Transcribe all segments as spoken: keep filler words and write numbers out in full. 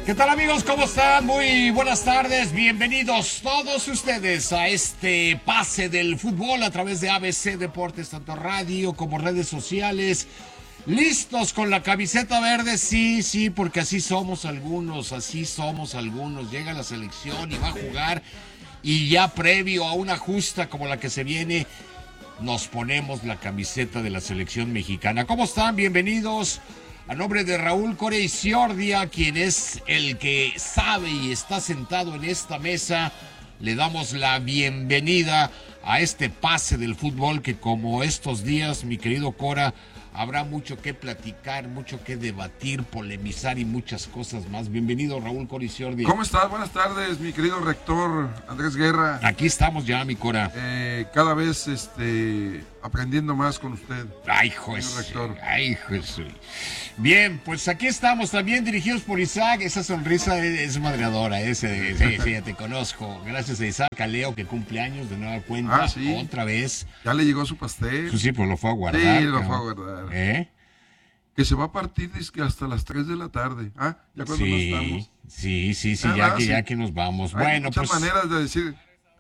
¿Qué tal, amigos? ¿Cómo están? Muy buenas tardes. Bienvenidos todos ustedes a este pase del fútbol a través de A B C Deportes, tanto radio como redes sociales. ¿Listos con la camiseta verde? Sí, sí, porque así somos algunos, así somos algunos. Llega la selección y va a jugar y ya previo a una justa como la que se viene, nos ponemos la camiseta de la selección mexicana. ¿Cómo están? Bienvenidos. A nombre de Raúl Core Isiordia, quien es el que sabe y está sentado en esta mesa, le damos la bienvenida a este pase del fútbol que, como estos días, mi querido Cora, habrá mucho que platicar, mucho que debatir, polemizar y muchas cosas más. Bienvenido, Raúl Core Isiordia. ¿Cómo estás? Buenas tardes, mi querido rector Andrés Guerra. Aquí estamos ya, mi Cora. Eh, cada vez este, aprendiendo más con usted. Ay, Jesús. Ay, Jesús. Bien, pues aquí estamos también dirigidos por Isaac. Esa sonrisa es, es madreadora, ese, sí, sí, ya te conozco. Gracias a Isaac Caleo, que cumple años de nueva cuenta. Ah, sí. Otra vez. Ya le llegó su pastel. Sí, sí, pues lo fue a guardar. Sí, lo ¿no? fue a guardar. ¿Eh? Que se va a partir dizque hasta las tres de la tarde. Ah, ya cuando sí, nos estamos. Sí, sí, sí, Ah, ya, ah, que, sí. ya que nos vamos. Hay Bueno, muchas pues. maneras de decir.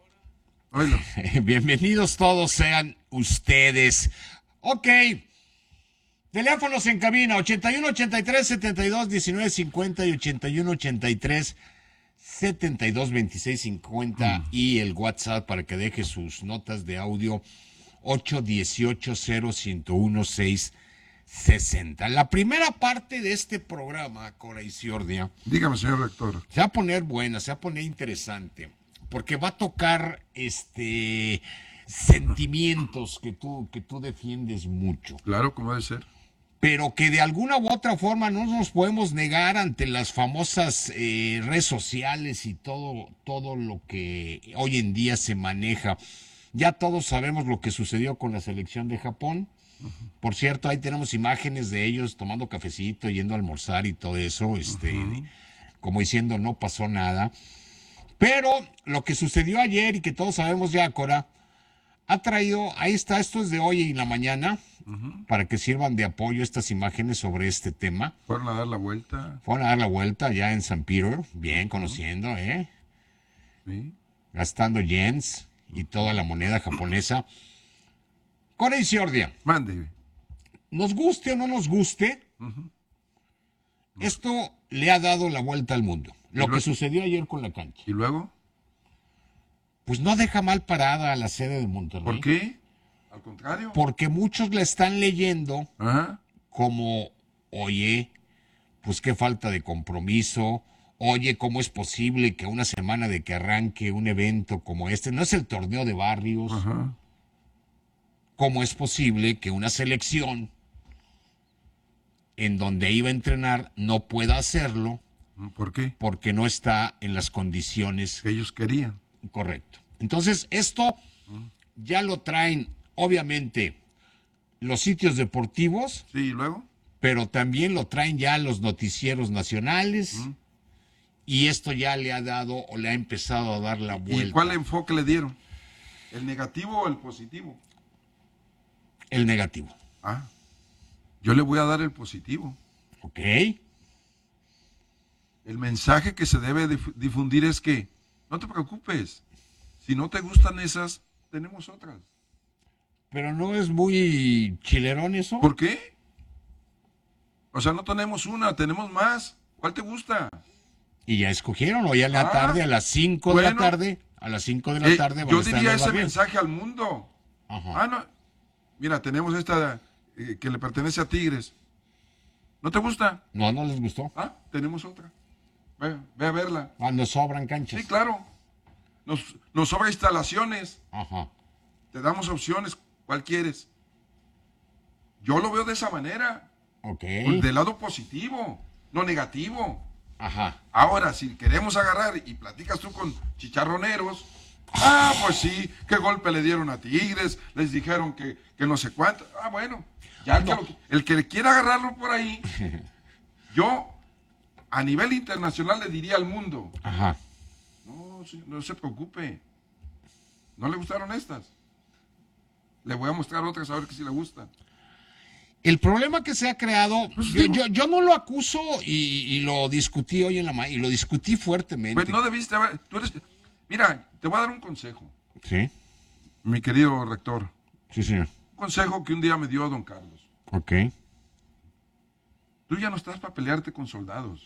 Oílo. Bienvenidos todos sean ustedes. Ok. Teléfonos en cabina ochenta y uno ochenta y tres setenta y dos diecinueve cincuenta y ochenta y uno ochenta y tres setenta y dos veintiséis cincuenta mm. y el WhatsApp para que deje sus notas de audio ocho dieciocho cero ciento uno seis sesenta. La primera parte de este programa, Cora Isiordia. Dígame, señor rector. Se va a poner buena, se va a poner interesante, porque va a tocar este sentimientos que tú, que tú defiendes mucho. Claro, como debe ser. Pero que de alguna u otra forma no nos podemos negar ante las famosas eh, redes sociales y todo, todo lo que hoy en día se maneja. Ya todos sabemos lo que sucedió con la selección de Japón. Uh-huh. Por cierto, ahí tenemos imágenes de ellos tomando cafecito, yendo a almorzar y todo eso, este, uh-huh. como diciendo no pasó nada. Pero lo que sucedió ayer y que todos sabemos ya, Cora, ha traído, ahí está, esto es de hoy en la mañana, uh-huh. para que sirvan de apoyo estas imágenes sobre este tema. Fueron a dar la vuelta. Fueron a dar la vuelta ya en San Peter, bien, conociendo, ¿eh? Sí. Gastando yens y toda la moneda japonesa. Cora Isiordia. Mande. Nos guste o no nos guste, uh-huh. esto le ha dado la vuelta al mundo. Lo que sucedió ayer con la cancha. ¿Y luego? Pues no deja mal parada a la sede de Monterrey. ¿Por qué? Al contrario. Porque muchos la están leyendo Ajá. como, oye, pues qué falta de compromiso. Oye, ¿cómo es posible que una semana de que arranque un evento como este, no es el torneo de barrios? Ajá. ¿Cómo es posible que una selección en donde iba a entrenar no pueda hacerlo? ¿Por qué? Porque no está en las condiciones que ellos querían. Correcto. Entonces, esto ya lo traen, obviamente, los sitios deportivos. Sí, ¿y luego? Pero también lo traen ya los noticieros nacionales. ¿Mm? Y esto ya le ha dado o le ha empezado a dar la vuelta. ¿Y cuál enfoque le dieron? ¿El negativo o el positivo? El negativo. Ah, yo le voy a dar el positivo. Ok. El mensaje que se debe difundir es que no te preocupes, si no te gustan esas, tenemos otras. Pero no es muy chilerón eso. ¿Por qué? O sea, no tenemos una, tenemos más. ¿Cuál te gusta? Y ya escogieron, hoy a la ah, tarde, a las cinco bueno, de la tarde, a las cinco de la eh, tarde. Yo diría ese mensaje al mundo. Ajá. Ah, no. Mira, tenemos esta eh, que le pertenece a Tigres. ¿No te gusta? No, no les gustó. Ah, tenemos otra. Ve, ve a verla. Ah, nos sobran canchas. Sí, claro. Nos, nos sobran instalaciones. Ajá. Te damos opciones. ¿Cuál quieres? Yo lo veo de esa manera. Ok. Del lado positivo, no negativo. Ajá. Ahora, si queremos agarrar y platicas tú con chicharroneros, ah, pues sí, qué golpe le dieron a Tigres, les dijeron que, que no sé cuánto. Ah, bueno, ya el, no. que, el que quiera agarrarlo por ahí, yo a nivel internacional le diría al mundo, ajá, no, no se preocupe, no le gustaron estas, le voy a mostrar otras a ver que sí le gustan. El problema que se ha creado, Pues yo, digo- yo, yo no lo acuso y, y lo discutí hoy en la mañana, y lo discutí fuertemente. Pues no debiste haber. Tú eres, mira, te voy a dar un consejo, Sí, mi querido rector. sí, señor. Un consejo que un día me dio don Carlos. Ok. Tú ya no estás para pelearte con soldados.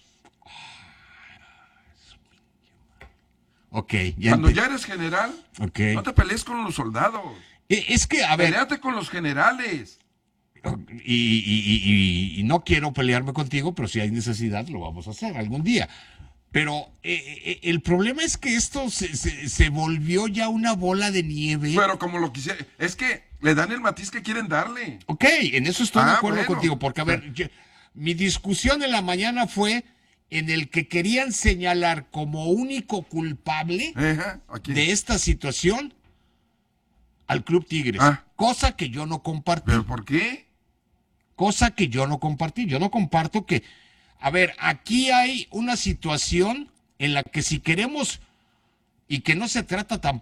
Ok, ya Cuando ente- ya eres general, Ok. no te pelees con los soldados. Eh, Es que, a ver, Peleate con los generales. y, y- y- y- y no quiero pelearme contigo, pero si hay necesidad lo vamos a hacer algún día. Pero eh, eh, el problema es que esto se, se- se volvió ya una bola de nieve. Pero como lo quisiera. Es que le dan el matiz que quieren darle. Ok, en eso estoy de Ah, acuerdo bueno. contigo, porque a ver, yo- mi discusión en la mañana fue en el que querían señalar como único culpable Ajá, aquí. de esta situación al Club Tigres, Ah. cosa que yo no compartí. ¿Pero por qué? Cosa que yo no compartí. Yo no comparto que, a ver, aquí hay una situación en la que si queremos, y que no se trata tampoco